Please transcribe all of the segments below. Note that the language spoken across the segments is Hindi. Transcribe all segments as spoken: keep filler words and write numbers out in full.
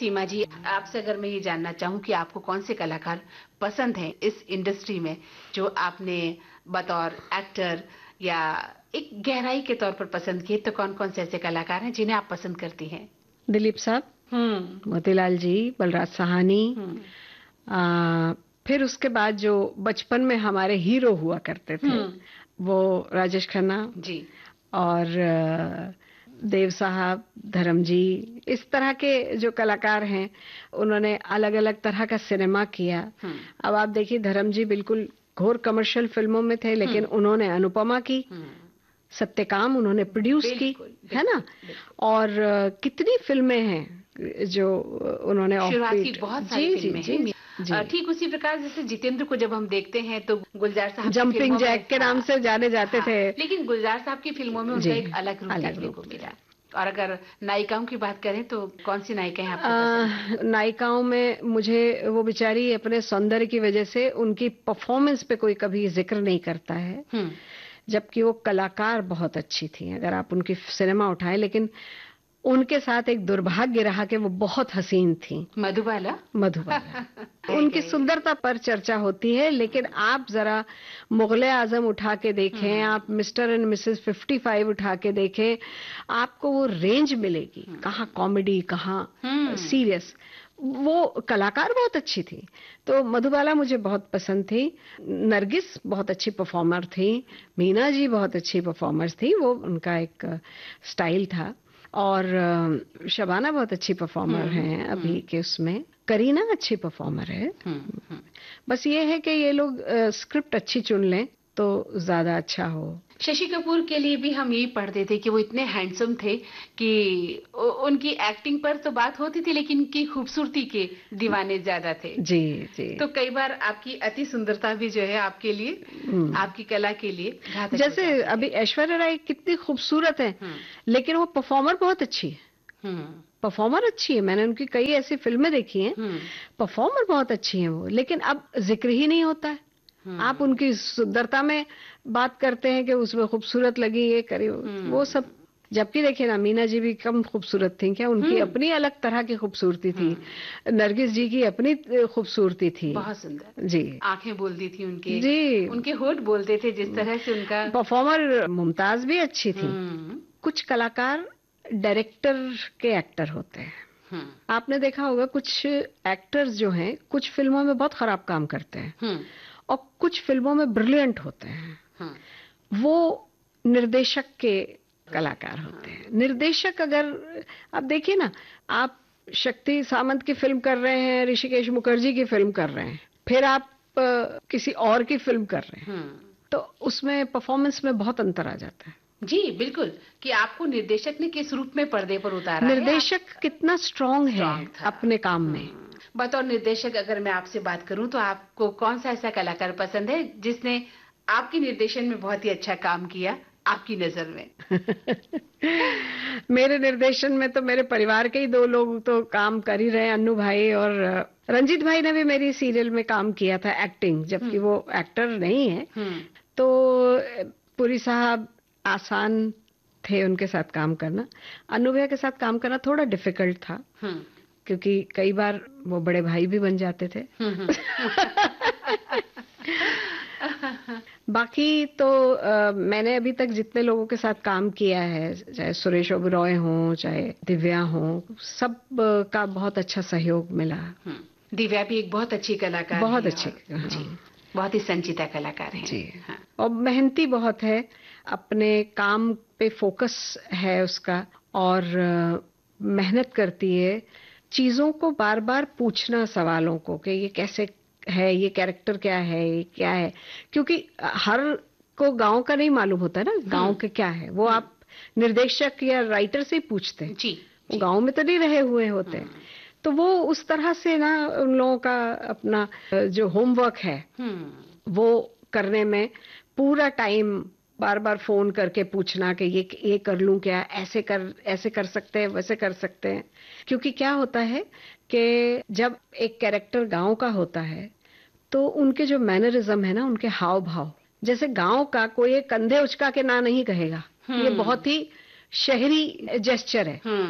सीमा जी, आपसे अगर मैं ये जानना चाहूँ कि आपको कौन से कलाकार पसंद हैं इस इंडस्ट्री में, जो आपने बतौर एक्टर या एक गहराई के तौर पर पसंद किए, तो कौन-कौन से ऐसे कलाकार हैं जिन्हें आप पसंद करती हैं? दिलीप साहब, हम्म, मोतीलाल जी, बलराज साहनी, हम्म, आ, फिर उसके बाद जो बचपन में हमारे हीरो हुआ करते थे, हम्म, वो राजेश खन्ना जी, और अ, देव साहब, धर्म जी, इस तरह के जो कलाकार हैं, उन्होंने अलग अलग तरह का सिनेमा किया। हम्म, अब आप देखिए, धर्म जी बिल्कुल घोर कमर्शियल फिल्मों में थे, लेकिन उन्होंने अनुपमा की, हम्म, सत्यकाम उन्होंने प्रोड्यूस की, बिल्कुल, है ना? बिल्कुल, बिल्कुल। और अ, कितनी फिल्में हैं जो उन्होंने शुरुआत की ऑफबीट, बहुत सारी जी जी फिल्में जी हैं। जी, अ, ठीक उसी प्रकार जैसे जितेंद्र को जब हम देखते हैं तो गुलजार साहब की जंपिंग फिल्मों जैक में, के नाम हाँ, से जाने जाते हाँ, थे। लेकिन गुलजार साहब की फिल्मों में उनका जी, एक अलग रूप अलग देखने रूप को थे। मिला। और अगर नायिकाओं की बात करें तो कौन सी नायिका हैं आपको पसंद? अ, नायिकाओं में मुझे वो बेचारी अपने सौंदर्य की वजह से उनकी परफॉर्मेंस पे कोई कभी जिक्र नहीं करता है, हम्म, जबकि वो कलाकार बहुत अच्छी थी, अगर आप उनकी सिनेमा उठाएं। लेकिन उनके साथ एक दुर्भाग्य रहा कि वो बहुत हसीन थी, मधुबाला। मधुबाला। है उनकी क्या ये? सुंदरता पर चर्चा होती है, लेकिन आप जरा मुगले आजम उठा के देखें, हम्म, आप mister and Mrs fifty five उठा के देखें, आपको वो रेंज मिलेगी, कहाँ कॉमेडी, कहाँ हम्म, सीरियस। वो कलाकार बहुत अच्छी थी, तो मधुबाला मुझे बहुत पसंद थी। नरगिस बहुत अच्छी परफॉर्मर थी, मीना जी बहुत अच्छी परफॉर्मर्स थी, वो उनका एक स्टाइल था। और अ, शबाना बहुत अच्छी परफॉर्मर हम्म, हैं अभी हम्म, के उसमें, करीना अच्छी परफॉर्मर है। हम्म, हम्म। बस ये है कि ये लोग अ, स्क्रिप्ट अच्छी चुन लें तो ज्यादा अच्छा हो। शशि कपूर के लिए भी हम यही पढ़ते थे कि वो इतने हैंडसम थे कि उ- उनकी एक्टिंग पर तो बात होती थी, लेकिन उनकी खूबसूरती के दीवाने ज्यादा थे। जी जी। तो कई बार आपकी अति सुंदरता भी जो है आपके लिए, हम्म। आपकी कला के लिए घातक हो जैसे जाती अभी है। ऐश्वर्या राय कितनी खूबसूरत है, हम्म, लेकिन वो परफॉर्मर बहुत अच्छी है। हम्म, परफॉर्मर अच्छी है, मैंने उनकी कई ऐसी फिल्में देखी हैं, हम्म, परफॉर्मर बहुत अच्छी है वो, लेकिन अब जिक्र ही नहीं होता है। आप हम्म, उनकी सुंदरता में बात करते हैं कि उसमें खूबसूरत लगी, ये करी, वो हम्म, सब। जबकि देखिए ना, मीना जी भी कम खूबसूरत थी क्या? उनकी हम्म, अपनी अलग तरह की खूबसूरती थी। हम्म, नरगिस जी की अपनी खूबसूरती थी। बहुत सुंदर जी आंखें बोलती थी उनके, जी। उनके होठ बोलते थे जिस तरह से उनका। परफॉर्मर मुमताज भी अच्छी थी। हम्म, कुछ कलाकार डायरेक्टर के एक्टर होते हैं। हम्म, आपने देखा होगा कुछ एक्टर्स जो हैं कुछ फिल्मों में बहुत खराब काम करते हैं हम्म, और कुछ फिल्मों में ब्रिलियंट होते हैं। हम्म, वो निर्देशक के कलाकार होते हैं। निर्देशक, अगर आप देखिए ना, आप शक्ति सामंत की फिल्म कर रहे हैं, ऋषिकेश मुखर्जी की फिल्म कर रहे हैं, फिर आप अ, किसी और की फिल्म कर रहे हैं, हम्म। तो उसमें परफॉर्मेंस में बहुत अंतर आ जाता है। जी बिल्कुल, कि आपको निर्देशक ने किस रूप में पर्दे पर उतारा है, आप निर्देशक कितना स्ट्रांग है स्ट्रांग था। अपने काम में। हम्म। बतौर निर्देशक अगर मैं आपसे बात करूं तो आपको कौन सा ऐसा कलाकार पसंद है जिसने आपके निर्देशन में बहुत ही अच्छा काम किया आपकी नजर में? मेरे निर्देशन में तो मेरे परिवार के ही दो लोग तो काम कर ही रहे हैं, अन्नू भाई और अ, रंजीत भाई ने भी मेरी सीरियल में काम किया था एक्टिंग, जबकि हम्म, वो एक्टर नहीं है। हम्म, तो अ, पुरी साहब आसान थे उनके साथ काम करना। अन्नू भैया के साथ काम करना थोड़ा डिफिकल्ट था, हम्म, क्योंकि कई बार वो बड़े भाई भी बन जाते थे। हम्म, बाकी तो अ, मैंने अभी तक जितने लोगों के साथ काम किया है, चाहे सुरेश ओबेरॉय हों, चाहे दिव्या हों, सब अ, का बहुत अच्छा सहयोग मिला। हम्म। दिव्या भी एक बहुत अच्छी कलाकार बहुत हैं अच्छी, और जी हाँ बहुत ही संजीदा कलाकार हैं। जी। हाँ, और मेहनती बहुत है, अपने काम पे फोकस है उसका, और अ, मेहनत करती है। चीजों को बार बार पूछना, सवालों को कि ये कैसे है, ये कैरेक्टर क्या है, ये क्या है, क्योंकि हर को गांव का नहीं मालूम होता है ना, गांव के क्या है वो आप निर्देशक या राइटर से ही पूछते हैं, जी वो जी। गांव में तो नहीं रहे हुए होते हैं। हम्म, तो वो उस तरह से ना उन लोगों का अपना अ, जो होमवर्क है हम्म, वो करने में पूरा टाइम, बार बार फोन करके पूछना कि ये ये कर लूं क्या, ऐसे कर ऐसे कर सकते हैं, वैसे कर सकते हैं। क्योंकि क्या होता है कि जब एक कैरेक्टर गांव का होता है तो उनके जो मैनरिज्म है ना, उनके हाव भाव, जैसे गांव का कोई कंधे उचका के ना नहीं कहेगा, ये हम्म, बहुत ही शहरी जेस्चर है। हम्म,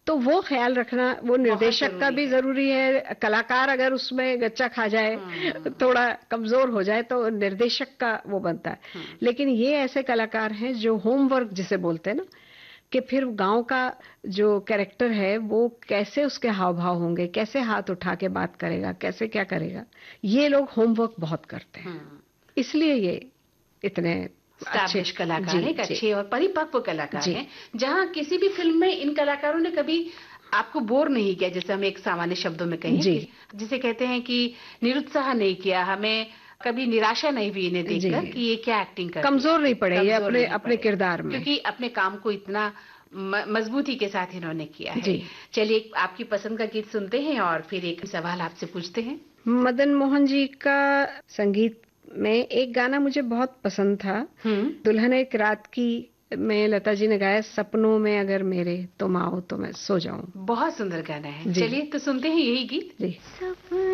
तो वो ख्याल रखना, वो निर्देशक का भी जरूरी है। कलाकार अगर उसमें गच्चा खा जाए, थोड़ा कमजोर हो जाए, तो निर्देशक का वो बनता है। लेकिन ये ऐसे कलाकार हैं जो होमवर्क जिसे बोलते हैं ना, कि फिर गांव का जो कैरेक्टर है वो कैसे उसके हाव भाव होंगे, कैसे हाथ उठा के बात करेगा, कैसे क्या करेगा, ये लोग होमवर्क बहुत करते हैं। इसलिए ये इतने स्टैब्लिश कलाकार हैं, अच्छे और परिपक्व कलाकार हैं, जहां किसी भी फिल्म में इन कलाकारों ने कभी आपको बोर नहीं किया, जैसे हम एक सामान्य शब्दों में कहें, जिसे कहते हैं कि निरुत्साह नहीं किया, हमें कभी निराशा नहीं हुई इन्हें देखकर कि ये क्या एक्टिंग कर, कमजोर नहीं पड़े ये अपने अपने किरदार में, क्योंकि अपने काम को इतना मजबूती के साथ इन्होंने किया है। चलिए आपकी पसंद का गीत सुनते हैं और फिर एक सवाल आपसे पूछते हैं। मदन मोहन जी का संगीत में एक गाना मुझे बहुत पसंद था, दुल्हन एक रात की में लता जी ने गाया, सपनों में अगर मेरे तुम आओ तो मैं सो जाऊं। बहुत सुंदर गाना है, चलिए तो सुनते हैं यही गीत। जी।